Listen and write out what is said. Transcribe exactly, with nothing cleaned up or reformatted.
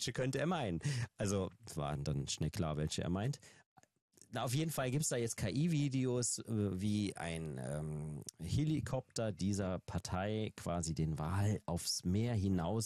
welche könnte er meinen? Also es war dann schnell klar, welche er meint. Na, auf jeden Fall gibt's da jetzt K I-Videos, äh, wie ein ähm, Helikopter dieser Partei quasi den Wal aufs Meer hinaus